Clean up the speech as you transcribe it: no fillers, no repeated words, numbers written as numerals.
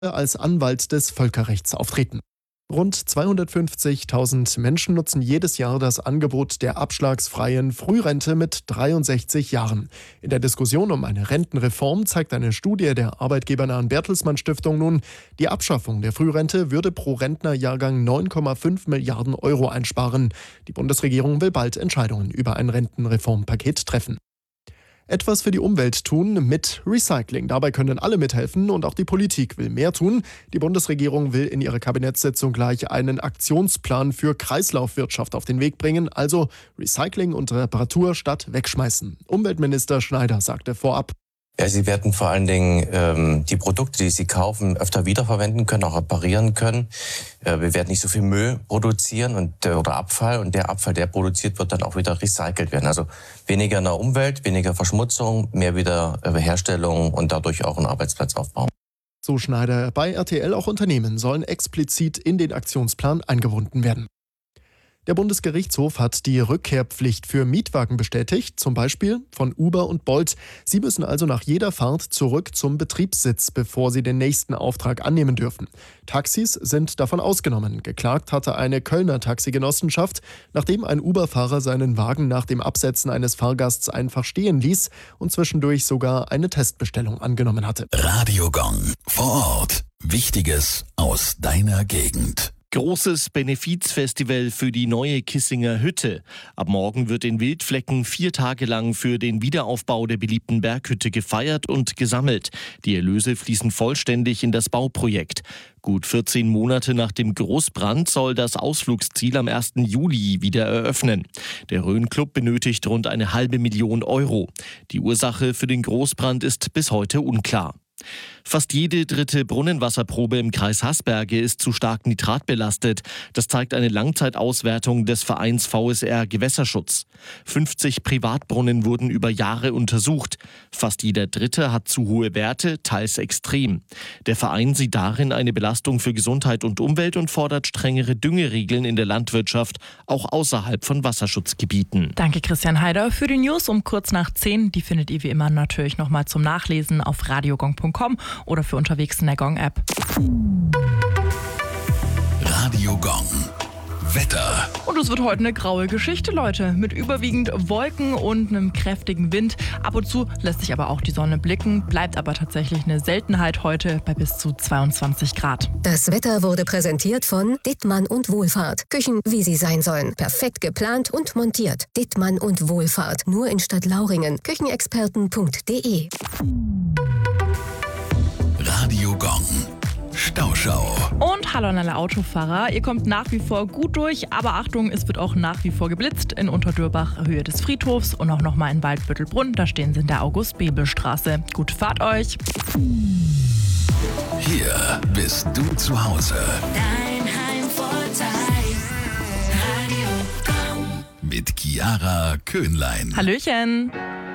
als Anwalt des Völkerrechts auftreten. Rund 250.000 Menschen nutzen jedes Jahr das Angebot der abschlagsfreien Frührente mit 63 Jahren. In der Diskussion um eine Rentenreform zeigt eine Studie der arbeitgebernahen Bertelsmann Stiftung nun, die Abschaffung der Frührente würde pro Rentnerjahrgang 9,5 Milliarden Euro einsparen. Die Bundesregierung will bald Entscheidungen über ein Rentenreformpaket treffen. Etwas für die Umwelt tun mit Recycling. Dabei können alle mithelfen und auch die Politik will mehr tun. Die Bundesregierung will in ihrer Kabinettssitzung gleich einen Aktionsplan für Kreislaufwirtschaft auf den Weg bringen. Also Recycling und Reparatur statt wegschmeißen. Umweltminister Schneider sagte vorab: Ja, Sie werden vor allen Dingen die Produkte, die Sie kaufen, öfter wiederverwenden können, auch reparieren können. Wir werden nicht so viel Müll produzieren oder Abfall. Und der Abfall, der produziert wird, dann auch wieder recycelt werden. Also weniger in der Umwelt, weniger Verschmutzung, mehr Wiederherstellung und dadurch auch einen Arbeitsplatzaufbau. So Schneider. Bei RTL auch Unternehmen sollen explizit in den Aktionsplan eingebunden werden. Der Bundesgerichtshof hat die Rückkehrpflicht für Mietwagen bestätigt, zum Beispiel von Uber und Bolt. Sie müssen also nach jeder Fahrt zurück zum Betriebssitz, bevor sie den nächsten Auftrag annehmen dürfen. Taxis sind davon ausgenommen. Geklagt hatte eine Kölner Taxigenossenschaft, nachdem ein Uber-Fahrer seinen Wagen nach dem Absetzen eines Fahrgasts einfach stehen ließ und zwischendurch sogar eine Testbestellung angenommen hatte. Radio Gong. Vor Ort. Wichtiges aus deiner Gegend. Großes Benefizfestival für die neue Kissinger Hütte. Ab morgen wird in Wildflecken 4 Tage lang für den Wiederaufbau der beliebten Berghütte gefeiert und gesammelt. Die Erlöse fließen vollständig in das Bauprojekt. Gut 14 Monate nach dem Großbrand soll das Ausflugsziel am 1. Juli wieder eröffnen. Der Rhön-Club benötigt rund 500.000 Euro. Die Ursache für den Großbrand ist bis heute unklar. Fast jede dritte Brunnenwasserprobe im Kreis Haßberge ist zu stark nitratbelastet. Das zeigt eine Langzeitauswertung des Vereins VSR Gewässerschutz. 50 Privatbrunnen wurden über Jahre untersucht. Fast jeder dritte hat zu hohe Werte, teils extrem. Der Verein sieht darin eine Belastung für Gesundheit und Umwelt und fordert strengere Düngeregeln in der Landwirtschaft, auch außerhalb von Wasserschutzgebieten. Danke Christian Heider für die News um kurz nach 10. Die findet ihr wie immer natürlich nochmal zum Nachlesen auf radiogong.com oder für unterwegs in der Gong-App. Radio Gong. Wetter. Und es wird heute eine graue Geschichte, Leute, mit überwiegend Wolken und einem kräftigen Wind. Ab und zu lässt sich aber auch die Sonne blicken, bleibt aber tatsächlich eine Seltenheit heute bei bis zu 22 Grad. Das Wetter wurde präsentiert von Dittmann und Wohlfahrt. Küchen, wie sie sein sollen. Perfekt geplant und montiert. Dittmann und Wohlfahrt. Nur in Stadtlauringen. Küchenexperten.de. Radio Gong. Stauschau. Und hallo an alle Autofahrer. Ihr kommt nach wie vor gut durch, aber Achtung, es wird auch nach wie vor geblitzt in Unterdürbach, Höhe des Friedhofs und auch nochmal in Waldbüttelbrunn. Da stehen sie in der August-Bebel-Straße. Gute Fahrt euch. Hier bist du zu Hause. Dein Heimvorteil. Radio Gong. Mit Chiara Köhnlein. Hallöchen.